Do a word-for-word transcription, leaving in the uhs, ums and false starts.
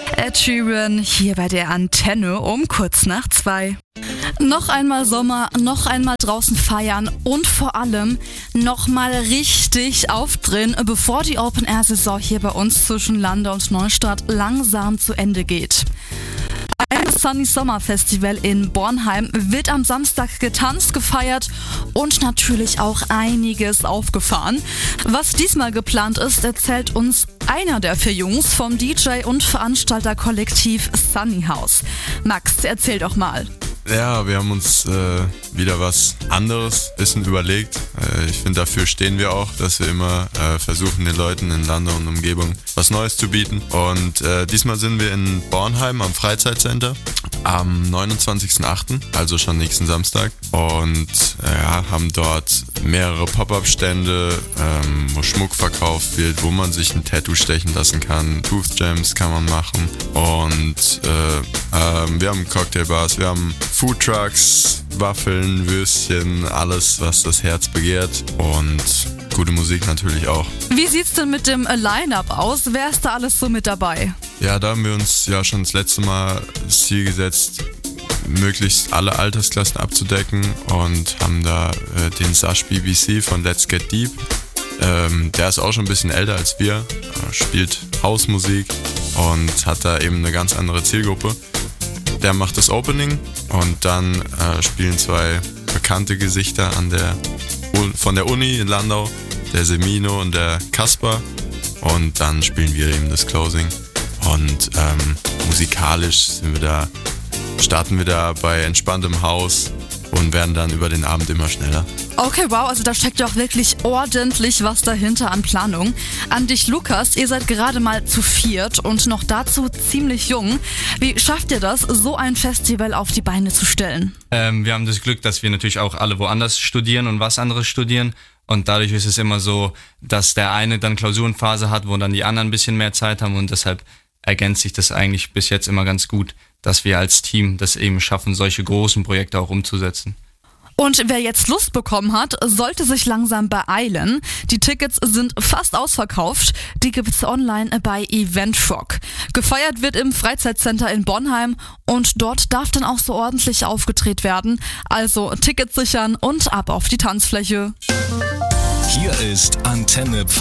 Ed Sheeran hier bei der Antenne um kurz nach zwei. Noch einmal Sommer, noch einmal draußen feiern und vor allem noch mal richtig aufdrehen, bevor die Open-Air-Saison hier bei uns zwischen Lande und Neustadt langsam zu Ende geht. Ein Sunny Summer Festival in Bornheim wird am Samstag getanzt, gefeiert und natürlich auch einiges aufgefahren. Was diesmal geplant ist, erzählt uns einer der vier Jungs vom D J- und Veranstalterkollektiv Sunny House. Max, erzähl doch mal. Ja, wir haben uns äh, wieder was anderes bisschen überlegt. Äh, ich finde, dafür stehen wir auch, dass wir immer äh, versuchen, den Leuten in Lande und Umgebung was Neues zu bieten. Und äh, diesmal sind wir in Bornheim am Freizeitcenter am neunundzwanzigsten achten, also schon nächsten Samstag. Und äh, ja, haben dort mehrere Pop-Up-Stände, ähm, wo Schmuck verkauft wird, wo man sich ein Tattoo stechen lassen kann. Tooth Jams kann man machen. Und äh, äh, wir haben Cocktailbars, wir haben Foodtrucks, Waffeln, Würstchen, alles, was das Herz begehrt und gute Musik natürlich auch. Wie sieht's denn mit dem Line-Up aus? Wer ist da alles so mit dabei? Ja, da haben wir uns ja schon das letzte Mal das Ziel gesetzt, möglichst alle Altersklassen abzudecken und haben da äh, den Sash B B C von Let's Get Deep. Ähm, der ist auch schon ein bisschen älter als wir, äh, spielt Hausmusik und hat da eben eine ganz andere Zielgruppe. Der macht das Opening und dann äh, spielen zwei bekannte Gesichter an der von der Uni in Landau, der Semino und der Kasper, und dann spielen wir eben das Closing. Und ähm, musikalisch sind wir da, starten wir da bei entspanntem Haus und werden dann über den Abend immer schneller. Okay, wow, also da steckt ja auch wirklich ordentlich was dahinter an Planung. An dich, Lukas, ihr seid gerade mal zu viert und noch dazu ziemlich jung. Wie schafft ihr das, so ein Festival auf die Beine zu stellen? Ähm, wir haben das Glück, dass wir natürlich auch alle woanders studieren und was anderes studieren. Und dadurch ist es immer so, dass der eine dann Klausurenphase hat, wo dann die anderen ein bisschen mehr Zeit haben, und deshalb ergänzt sich das eigentlich bis jetzt immer ganz gut, dass wir als Team das eben schaffen, solche großen Projekte auch umzusetzen. Und wer jetzt Lust bekommen hat, sollte sich langsam beeilen. Die Tickets sind fast ausverkauft. Die gibt's online bei Eventrock. Gefeiert wird im Freizeitcenter in Bornheim und dort darf dann auch so ordentlich aufgedreht werden. Also Tickets sichern und ab auf die Tanzfläche. Hier ist Antenne